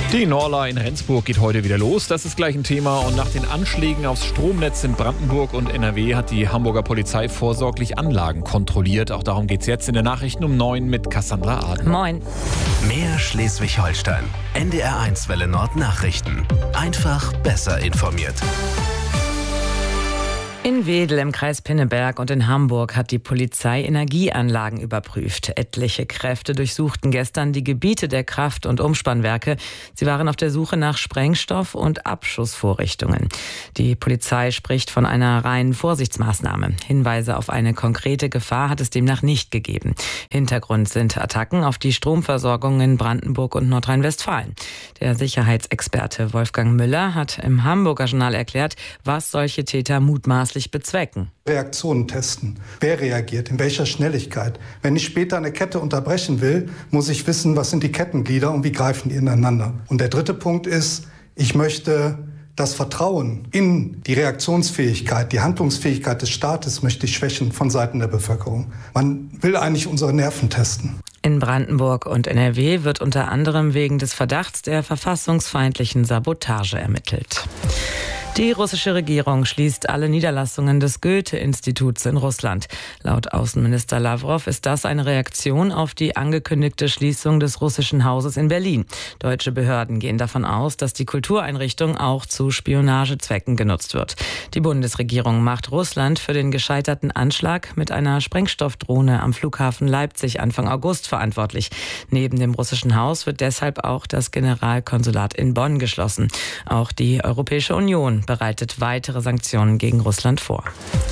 Die Norla in Rendsburg geht heute wieder los. Das ist gleich ein Thema. Und nach den Anschlägen aufs Stromnetz in Brandenburg und NRW hat die Hamburger Polizei vorsorglich Anlagen kontrolliert. Auch darum geht es jetzt in den Nachrichten um 9 mit Cassandra Adler. Moin. Mehr Schleswig-Holstein. NDR1 Welle Nord Nachrichten. Einfach besser informiert. In Wedel im Kreis Pinneberg und in Hamburg hat die Polizei Energieanlagen überprüft. Etliche Kräfte durchsuchten gestern die Gebiete der Kraft- und Umspannwerke. Sie waren auf der Suche nach Sprengstoff und Abschussvorrichtungen. Die Polizei spricht von einer reinen Vorsichtsmaßnahme. Hinweise auf eine konkrete Gefahr hat es demnach nicht gegeben. Hintergrund sind Attacken auf die Stromversorgung in Brandenburg und Nordrhein-Westfalen. Der Sicherheitsexperte Wolfgang Müller hat im Hamburger Journal erklärt, was solche Täter mutmaßlich bezwecken. Reaktionen testen. Wer reagiert? In welcher Schnelligkeit? Wenn ich später eine Kette unterbrechen will, muss ich wissen, was sind die Kettenglieder und wie greifen die ineinander. Und der dritte Punkt ist, ich möchte das Vertrauen in die Reaktionsfähigkeit, die Handlungsfähigkeit des Staates möchte ich schwächen von Seiten der Bevölkerung. Man will eigentlich unsere Nerven testen. In Brandenburg und NRW wird unter anderem wegen des Verdachts der verfassungsfeindlichen Sabotage ermittelt. Die russische Regierung schließt alle Niederlassungen des Goethe-Instituts in Russland. Laut Außenminister Lavrov ist das eine Reaktion auf die angekündigte Schließung des russischen Hauses in Berlin. Deutsche Behörden gehen davon aus, dass die Kultureinrichtung auch zu Spionagezwecken genutzt wird. Die Bundesregierung macht Russland für den gescheiterten Anschlag mit einer Sprengstoffdrohne am Flughafen Leipzig Anfang August verantwortlich. Neben dem russischen Haus wird deshalb auch das Generalkonsulat in Bonn geschlossen. Auch die Europäische Union bereitet weitere Sanktionen gegen Russland vor.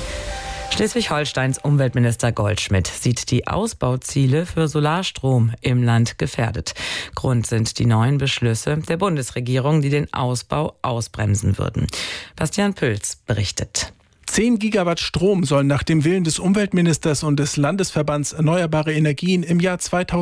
Schleswig-Holsteins Umweltminister Goldschmidt sieht die Ausbauziele für Solarstrom im Land gefährdet. Grund sind die neuen Beschlüsse der Bundesregierung, die den Ausbau ausbremsen würden. Bastian Pülz berichtet. 10 Gigawatt Strom sollen nach dem Willen des Umweltministers und des Landesverbands Erneuerbare Energien im Jahr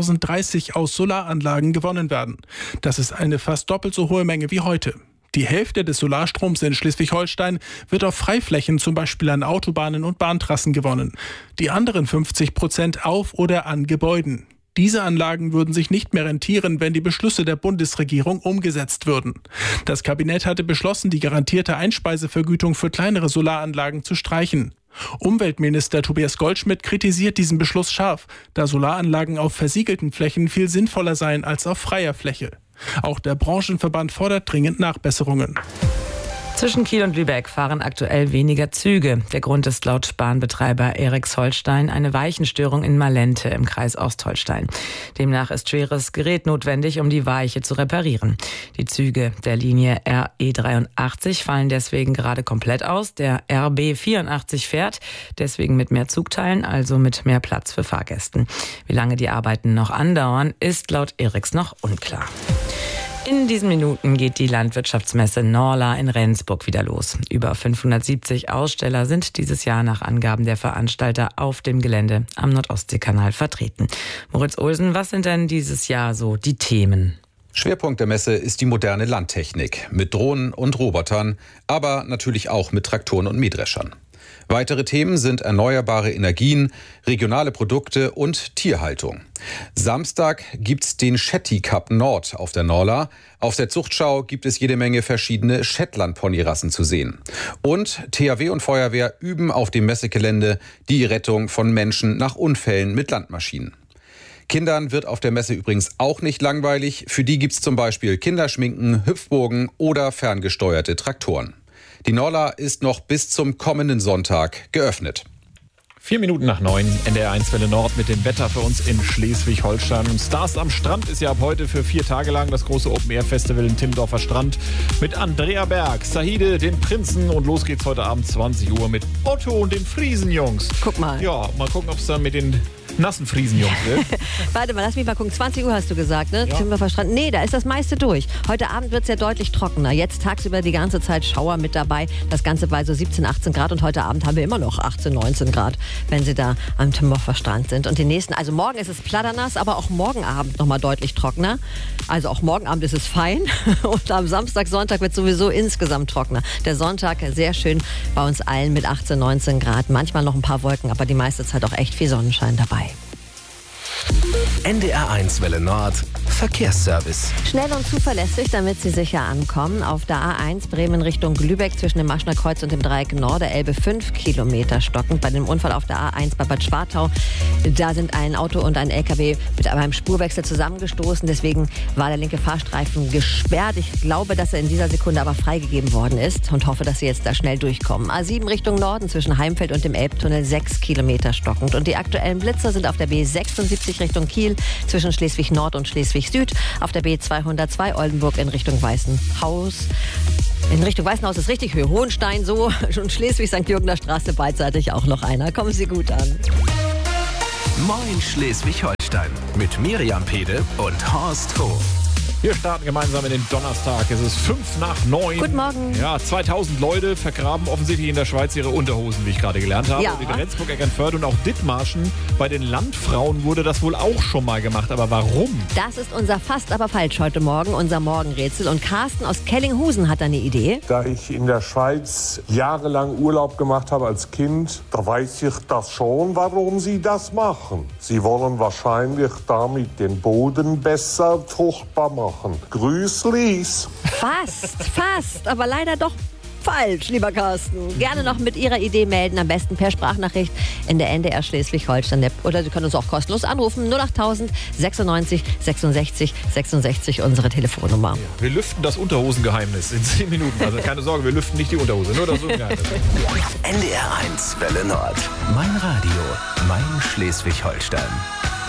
2030 aus Solaranlagen gewonnen werden. Das ist eine fast doppelt so hohe Menge wie heute. Die Hälfte des Solarstroms in Schleswig-Holstein wird auf Freiflächen, zum Beispiel an Autobahnen und Bahntrassen gewonnen. Die anderen 50% auf oder an Gebäuden. Diese Anlagen würden sich nicht mehr rentieren, wenn die Beschlüsse der Bundesregierung umgesetzt würden. Das Kabinett hatte beschlossen, die garantierte Einspeisevergütung für kleinere Solaranlagen zu streichen. Umweltminister Tobias Goldschmidt kritisiert diesen Beschluss scharf, da Solaranlagen auf versiegelten Flächen viel sinnvoller seien als auf freier Fläche. Auch der Branchenverband fordert dringend Nachbesserungen. Zwischen Kiel und Lübeck fahren aktuell weniger Züge. Der Grund ist laut Bahnbetreiber Eriks Holstein eine Weichenstörung in Malente im Kreis Ostholstein. Demnach ist schweres Gerät notwendig, um die Weiche zu reparieren. Die Züge der Linie RE 83 fallen deswegen gerade komplett aus. Der RB 84 fährt, deswegen mit mehr Zugteilen, also mit mehr Platz für Fahrgästen. Wie lange die Arbeiten noch andauern, ist laut Eriks noch unklar. In diesen Minuten geht die Landwirtschaftsmesse Norla in Rendsburg wieder los. Über 570 Aussteller sind dieses Jahr nach Angaben der Veranstalter auf dem Gelände am Nordostseekanal vertreten. Moritz Olsen, was sind denn dieses Jahr so die Themen? Schwerpunkt der Messe ist die moderne Landtechnik mit Drohnen und Robotern, aber natürlich auch mit Traktoren und Mähdreschern. Weitere Themen sind erneuerbare Energien, regionale Produkte und Tierhaltung. Samstag gibt's den Shetty Cup Nord auf der Norla. Auf der Zuchtschau gibt es jede Menge verschiedene Shetland-Ponyrassen zu sehen. Und THW und Feuerwehr üben auf dem Messegelände die Rettung von Menschen nach Unfällen mit Landmaschinen. Kindern wird auf der Messe übrigens auch nicht langweilig. Für die gibt's zum Beispiel Kinderschminken, Hüpfburgen oder ferngesteuerte Traktoren. Die Norla ist noch bis zum kommenden Sonntag geöffnet. 4 Minuten nach 9, NDR1 Welle Nord mit dem Wetter für uns in Schleswig-Holstein. Und Stars am Strand ist ja ab heute für 4 Tage lang das große Open-Air-Festival in Timmendorfer Strand mit Andrea Berg, Sahide, den Prinzen und los geht's heute Abend 20 Uhr mit Otto und den Friesenjungs. Guck mal. Ja, mal gucken, ob es dann mit den nassen Friesenjungs wird. Warte mal, lass mich mal gucken. 20 Uhr hast du gesagt, ne? Ja. Timmendorfer Strand. Nee, da ist das meiste durch. Heute Abend wird es ja deutlich trockener. Jetzt tagsüber die ganze Zeit Schauer mit dabei. Das Ganze bei so 17, 18 Grad und heute Abend haben wir immer noch 18, 19 Grad, wenn Sie da am Timmendorfer Strand sind. Und die nächsten, also morgen ist es platternass, aber auch morgen Abend nochmal deutlich trockener. Also auch morgen Abend ist es fein und am Samstag, Sonntag wird sowieso insgesamt trockener. Der Sonntag sehr schön bei uns allen mit 18, 19 Grad. Manchmal noch ein paar Wolken, aber die meiste Zeit auch echt viel Sonnenschein dabei. NDR1 Welle Nord Verkehrsservice. Schnell und zuverlässig, damit Sie sicher ankommen. Auf der A1 Bremen Richtung Lübeck zwischen dem Maschner Kreuz und dem Dreieck Nord der Elbe 5 Kilometer stockend. Bei dem Unfall auf der A1 bei Bad Schwartau, da sind ein Auto und ein LKW mit einem Spurwechsel zusammengestoßen. Deswegen war der linke Fahrstreifen gesperrt. Ich glaube, dass er in dieser Sekunde aber freigegeben worden ist und hoffe, dass Sie jetzt da schnell durchkommen. A7 Richtung Norden zwischen Heimfeld und dem Elbtunnel 6 Kilometer stockend. Und die aktuellen Blitzer sind auf der B76 Richtung Kiel zwischen Schleswig-Nord und Schleswig-Süd. Auf der B202 Oldenburg in Richtung Weißenhaus. In Richtung Weißenhaus ist richtig Höhe Hohenstein so. Und Schleswig-St. Jürgener Straße beidseitig auch noch einer. Kommen Sie gut an. Moin Schleswig-Holstein mit Miriam Pede und Horst Hof. Wir starten gemeinsam in den Donnerstag. Es ist 8:55. Guten Morgen. Ja, 2000 Leute vergraben offensichtlich in der Schweiz ihre Unterhosen, wie ich gerade gelernt habe. Ja. Und in Rendsburg, Eckernförde und auch Dithmarschen. Bei den Landfrauen wurde das wohl auch schon mal gemacht. Aber warum? Das ist unser Fast aber falsch heute Morgen, unser Morgenrätsel. Und Carsten aus Kellinghusen hat eine Idee. Da ich in der Schweiz jahrelang Urlaub gemacht habe als Kind, da weiß ich das schon, warum sie das machen. Sie wollen wahrscheinlich damit den Boden besser fruchtbar machen. Grüßlis. Fast, aber leider doch falsch, lieber Carsten. Gerne noch mit Ihrer Idee melden, am besten per Sprachnachricht in der NDR Schleswig-Holstein. Oder Sie können uns auch kostenlos anrufen, 08000 96 66 66, unsere Telefonnummer. Wir lüften das Unterhosengeheimnis in 10 Minuten. Also keine Sorge, wir lüften nicht die Unterhose, nur das Geheimnis. NDR 1 Welle Nord. Mein Radio, mein Schleswig-Holstein.